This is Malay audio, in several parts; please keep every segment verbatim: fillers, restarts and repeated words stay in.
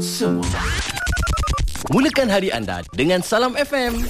Semua. Mulakan hari anda dengan Salam F M.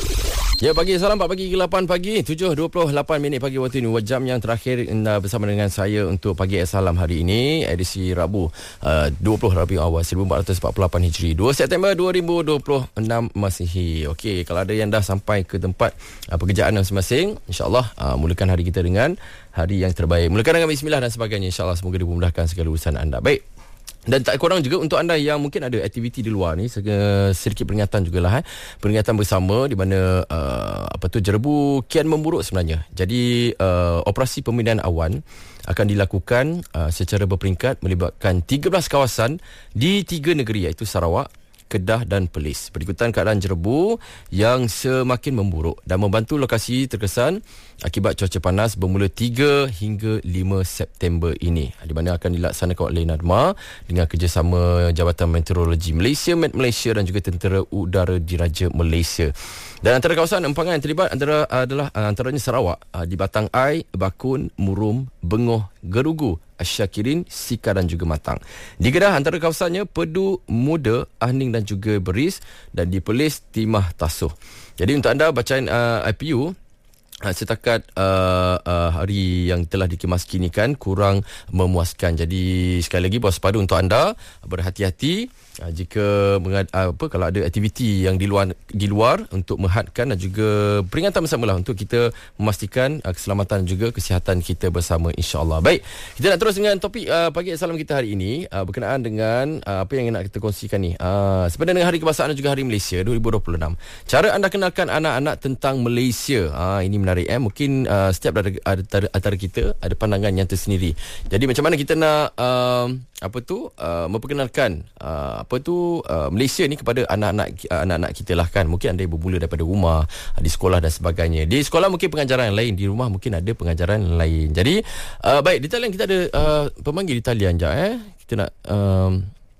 Ya, pagi salam empat pagi ke lapan pagi, tujuh dua puluh lapan minit pagi waktu ini. Jam yang terakhir anda bersama dengan saya untuk Pagi Salam hari ini, edisi Rabu uh, dua puluh Rabiul Awal seribu empat ratus empat puluh lapan Hijri, dua September dua ribu dua puluh enam Masihi. Okey, kalau ada yang dah sampai ke tempat uh, pekerjaan masing-masing, insya-Allah uh, mulakan hari kita dengan hari yang terbaik. Mulakan dengan bismillah dan sebagainya. Insya-Allah semoga dimudahkan segala urusan anda. Baik. Dan tak kurang juga untuk anda yang mungkin ada aktiviti di luar ni, sedikit peringatan jugalah eh. Peringatan bersama di mana uh, apa tu jerebu kian memburuk sebenarnya. Jadi uh, operasi pemindahan awan akan dilakukan uh, secara berperingkat melibatkan tiga belas kawasan di tiga negeri, iaitu Sarawak, Kedah dan Perlis. Berikutan keadaan jerebu yang semakin memburuk dan membantu lokasi terkesan akibat cuaca panas bermula tiga hingga lima September ini, di mana akan dilaksanakan oleh NADMA dengan kerjasama Jabatan Meteorologi Malaysia, Met Malaysia dan juga Tentera Udara Diraja Malaysia. Dan antara kawasan empangan yang terlibat antara adalah antaranya Sarawak, di Batang Ai, Bakun, Murum, Bengoh, Gerugu, Syakirin, Sika dan juga Matang. Di Kedah antara kawasannya Pedu, Muda, Ahning dan juga Beris, dan di Perlis Timah Tasuh. Jadi untuk anda bacaan uh, I P U setakat uh, uh, hari yang telah dikemaskinikan kurang memuaskan. Jadi sekali lagi waspada untuk anda, berhati-hati uh, jika mengad, uh, apa kalau ada aktiviti yang di luar di luar untuk menghadkan, dan juga peringatan bersamalah untuk kita memastikan uh, keselamatan dan juga kesihatan kita bersama, insya-Allah. Baik, kita nak terus dengan topik uh, Pagi Salam kita hari ini uh, berkenaan dengan uh, apa yang nak kita kongsikan ni. Uh, sebenarnya dengan Hari Kebangsaan dan juga Hari Malaysia dua ribu dua puluh enam. Cara anda kenalkan anak-anak tentang Malaysia. Uh, ini menarik eh. Mungkin uh, setiap dari antara, antara kita ada pandangan yang tersendiri. Jadi macam mana kita nak uh, apa tu uh, memperkenalkan uh, apa tu uh, Malaysia ni kepada anak-anak uh, anak-anak kita lah kan. Mungkin ada yang bermula daripada rumah, uh, di sekolah dan sebagainya. Di sekolah mungkin pengajaran yang lain, di rumah mungkin ada pengajaran yang lain. Jadi uh, baik, di talian kita ada uh, pemanggil di talian jap eh. Kita nak um,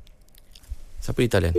siapa di talian?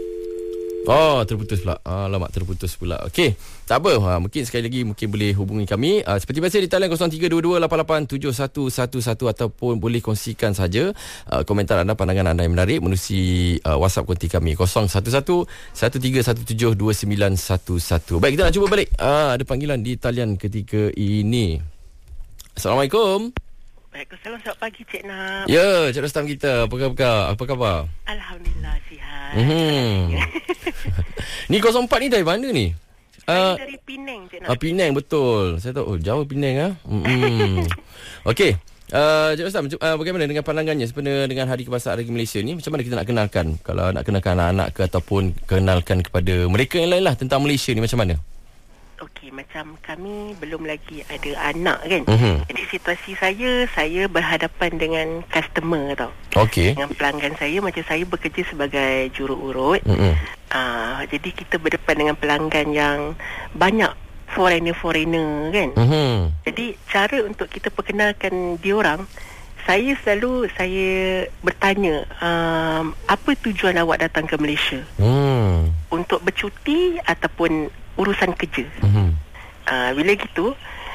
Oh, terputus pula. Alamak, terputus pula. Okey, tak apa. Ha, mungkin sekali lagi mungkin boleh hubungi kami. Uh, seperti biasa di talian kosong tiga dua dua lapan lapan tujuh satu satu satu, ataupun boleh kongsikan saja uh, komentar anda, pandangan anda yang menarik menerusi uh, WhatsApp konti kami kosong satu satu satu tiga satu tujuh dua sembilan satu satu. Baik, kita nak cuba balik. Uh, ada panggilan di talian ketika ini. Assalamualaikum. Waalaikumsalam, selamat pagi Cik Nak. Ya, Cik Rostam kita. Apa khabar? Apa khabar? Alhamdulillah, sihat. Mm-hmm. Ni kosong empat ni dari mana ni? Saya uh, dari Penang, Cik Nak. Ah, Penang, betul. Saya tahu, oh, jauh Penang ah. Mm-hmm. Okey. Uh, Cik Rostam, uh, bagaimana dengan pandangannya sebenarnya dengan Hari Kebangsaan Hari Malaysia ni? Macam mana kita nak kenalkan? Kalau nak kenalkan anak-anak ke, ataupun kenalkan kepada mereka yang lain lah tentang Malaysia ni, macam mana? Okey, macam kami belum lagi ada anak kan. Uh-huh. Jadi situasi saya, saya berhadapan dengan customer tau. Okey. Dengan pelanggan saya, macam saya bekerja sebagai jurururut. Uh-huh. Uh, jadi kita berdepan dengan pelanggan yang banyak foreigner-foreigner kan. Uh-huh. Jadi cara untuk kita perkenalkan diorang, saya selalu saya bertanya, um, apa tujuan awak datang ke Malaysia? Uh-huh. Untuk bercuti ataupun urusan kerja. Uh-huh. Uh, bila gitu,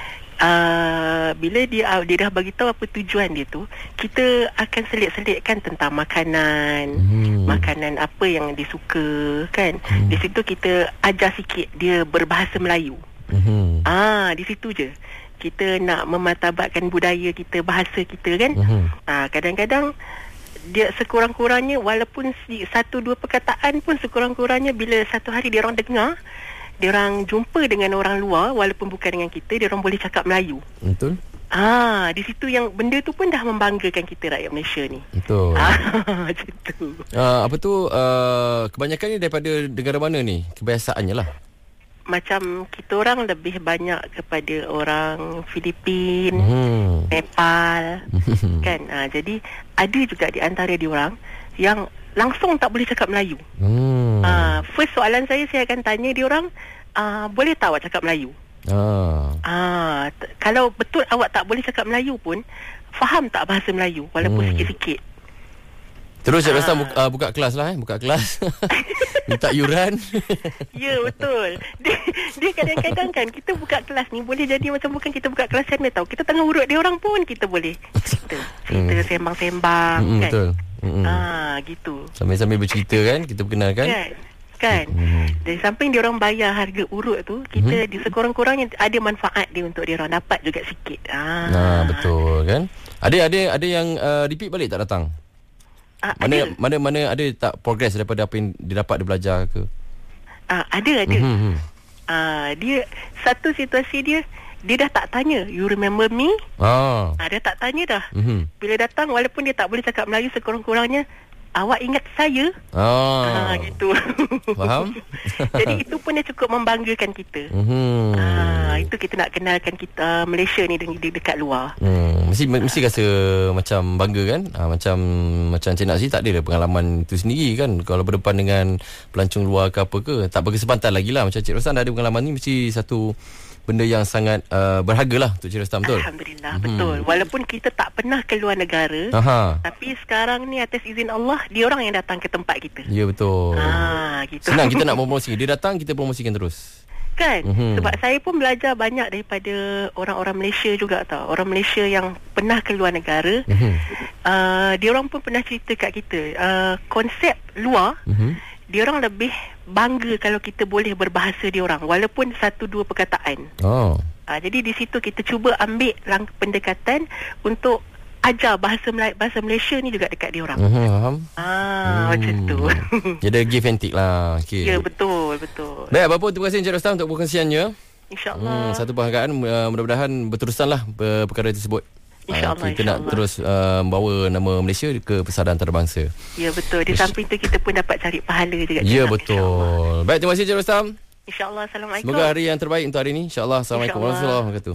uh, bila dia dia dah bagi tahu apa tujuan dia tu, kita akan selit-selitkan tentang makanan, uh-huh. makanan apa yang dia suka kan. Uh-huh. Di situ kita ajar sikit dia berbahasa Melayu. Uh-huh. Ah, di situ je. Kita nak memartabatkan budaya kita, bahasa kita kan. Uh-huh. Ah, kadang-kadang dia sekurang-kurangnya, walaupun satu dua perkataan pun sekurang-kurangnya, bila satu hari dia orang dengar, dia orang jumpa dengan orang luar walaupun bukan dengan kita, dia orang boleh cakap Melayu. Betul. Ah, di situ yang benda tu pun dah membanggakan kita rakyat Malaysia ni. Betul. Ah, macam tu. Uh, apa tu uh, kebanyakan ni daripada negara mana ni? Kebiasaannya lah. Macam kita orang lebih banyak kepada orang Filipin, hmm. Nepal kan. Ah, jadi ada juga di antara diorang yang langsung tak boleh cakap Melayu. Hmm. Uh, first soalan saya, saya akan tanya diorang, uh, boleh tak awak cakap Melayu? Ah. Uh, t- kalau betul awak tak boleh cakap Melayu pun, faham tak bahasa Melayu walaupun hmm. sikit-sikit? Terus Cik Rostam buka, uh, buka kelas lah eh. Buka kelas. Minta yuran. Ya, betul. Dia, dia kadang-kadang kan kita buka kelas ni boleh jadi macam bukan kita buka kelas sana tau. Kita tengah urut dia orang pun kita boleh cerita. Cerita hmm. sembang-sembang hmm, kan. Betul. Mm-mm. Ah, gitu. Sambil-sambil bercerita kan, kita perkenalkan. Kan? Kan? Mm-hmm. Dari samping dia orang bayar harga urut tu, kita mm-hmm. di sekurang-kurangnya ada manfaat dia untuk dia orang dapat juga sikit. Ah, nah, betul kan? Ada ada ada yang uh, repeat balik tak datang? Ah, mana ada. mana mana ada tak progress daripada apa yang dia dapat dia belajar ke? Ah, ada ada. Mm-hmm. Ah, dia satu situasi dia dia dah tak tanya, you remember me? Ah. Ah, dia tak tanya dah. Mm-hmm. Bila datang, walaupun dia tak boleh cakap Melayu, sekurang-kurangnya awak ingat saya? Ah, ah gitu. Faham? Jadi itu pun dia cukup membanggakan kita. Mm-hmm. Ah, itu kita nak kenalkan kita Malaysia ni de- de- dekat luar. Hmm, mesti mesti rasa macam bangga kan? Ah, macam macam Cik Nazi tak ada dah pengalaman itu sendiri kan? Kalau berdepan dengan pelancong luar ke apa ke, tak berkesempatan lagi lah. Macam Cik Rostan dah ada pengalaman ni, mesti satu benda yang sangat uh, berharga lah untuk Cik Rostan, betul? Alhamdulillah, hmm. betul. Walaupun kita tak pernah keluar negara, Aha. tapi sekarang ni atas izin Allah, dia orang yang datang ke tempat kita. Ya, betul. Ah, gitu. Senang kita nak promosi. Dia datang, kita promosikan terus. Kan? Mm-hmm. Sebab saya pun belajar banyak daripada orang-orang Malaysia juga tau. Orang Malaysia yang pernah keluar negara. Mm-hmm. Uh, dia orang pun pernah cerita kat kita. Uh, konsep luar, mm-hmm. dia orang lebih bangga kalau kita boleh berbahasa dia orang. Walaupun satu dua perkataan. Oh. Uh, jadi di situ kita cuba ambil lang- pendekatan untuk ajar bahasa Mel- bahasa Malaysia ni juga dekat dia orang. Mm-hmm, faham? Ah, hmm. macam tu. Dia ada give and take lah. Okay. Ya, betul, betul. Baik, apa-apa, terima kasih Encik Rostan untuk perkongsiannya. InsyaAllah. Hmm, satu penghargaan, uh, mudah-mudahan berterusanlah uh, perkara tersebut. InsyaAllah, uh, kita insyaAllah. nak terus uh, bawa nama Malaysia ke persadaran antarabangsa. Ya, betul. Di samping tu kita pun dapat cari pahala juga. Ya, betul. Baik, terima kasih Encik Rostan. InsyaAllah. Assalamualaikum. Semoga hari yang terbaik untuk hari ini. InsyaAllah. Assalamualaikum warahmatullahi wabarakatuh.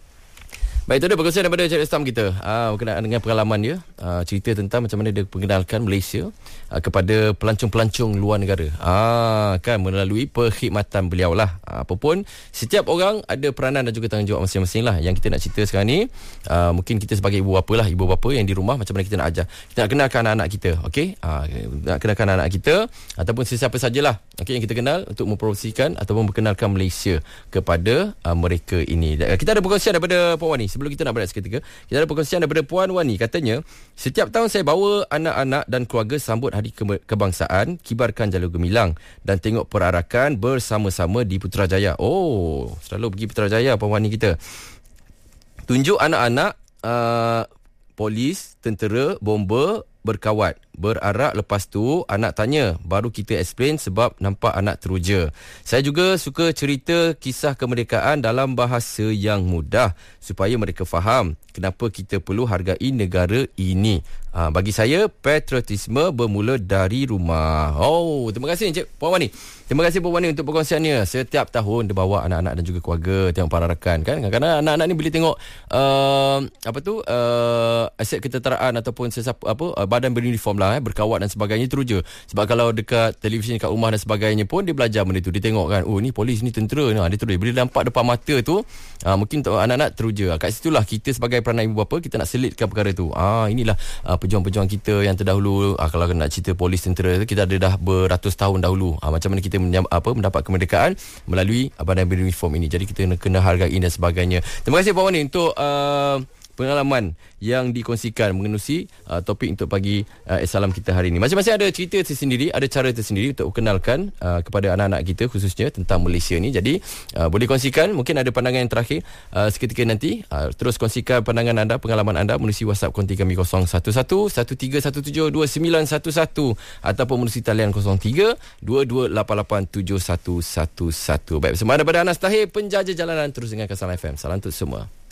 Baik, itu dia perkongsian daripada Encik Rostan kita uh, berkenaan dengan pengalaman dia, uh, cerita tentang macam mana dia mengenalkan Malaysia uh, kepada pelancong-pelancong luar negara. Ah, kan, melalui perkhidmatan beliau lah. Uh, apapun, setiap orang ada peranan dan juga tanggungjawab masing-masing lah. Yang kita nak cerita sekarang ni, uh, mungkin kita sebagai ibu bapa lah, ibu bapa yang di rumah, macam mana kita nak ajar. Kita nak kenalkan anak-anak kita, okey? Uh, nak kenalkan anak-anak kita ataupun sesiapa sajalah, okey, yang kita kenal untuk mempromosikan ataupun memperkenalkan Malaysia kepada uh, mereka ini. Kita ada perkongsian daripada Puan Wani. Sebelum kita nak berehat seketika, kita ada perkongsian daripada Puan Wani. Katanya, setiap tahun saya bawa anak-anak dan keluarga sambut Hari Ke- Kebangsaan, kibarkan jalur gemilang dan tengok perarakan bersama-sama di Putrajaya. Oh, selalu pergi Putrajaya Puan Wani kita. Tunjuk anak-anak uh, polis, tentera, bomba berkawat, berarak. Lepas tu anak tanya, baru kita explain sebab nampak anak teruja. Saya juga suka cerita kisah kemerdekaan dalam bahasa yang mudah supaya mereka faham kenapa kita perlu hargai negara ini. Ha, bagi saya, patriotisme bermula dari rumah. Oh, terima kasih Encik Puan Wani. Terima kasih Puan Wani untuk perkongsiannya. Setiap tahun dia bawa anak-anak dan juga keluarga tengok perarakan kan. Kadang-kadang anak-anak ni bila tengok uh, apa tu uh, aset ketenteraan ataupun sesiapa apa uh, badan beruniform lah eh, berkawat dan sebagainya teruja. Sebab kalau dekat televisyen kat rumah dan sebagainya pun dia belajar benda tu. Dia tengok kan, oh ni polis, ni tentera, nah, dia teruja. Bila nampak depan mata tu, uh, mungkin anak-anak teruja. Kat situlah kita sebagai peranan ibu bapa, kita nak selitkan perkara tu. Ah, inilah uh, pejuang-pejuang kita yang terdahulu. Ah, kalau nak cerita polis, tentera, kita ada dah beratus tahun dahulu. Ah, macam mana kita menyam, apa mendapat kemerdekaan melalui uh, badan beruniform ini. Jadi kita kena hargai dan sebagainya. Terima kasih Puan Wani untuk uh, pengalaman yang dikongsikan mengenusi uh, topik untuk pagi uh, Salam kita hari ini. Masing-masing ada cerita tersendiri, ada cara tersendiri untuk kenalkan uh, kepada anak-anak kita khususnya tentang Malaysia ni. Jadi uh, boleh kongsikan, mungkin ada pandangan yang terakhir uh, seketika nanti. Uh, terus kongsikan pandangan anda, pengalaman anda menerusi WhatsApp konti kami kosong satu satu satu tiga satu tujuh dua sembilan satu satu ataupun menerusi talian kosong tiga dua dua lapan lapan tujuh satu satu satu. Baik, bersama daripada Anas Tahir, penjaja jalanan, terus dengan Salam F M. Salam untuk semua.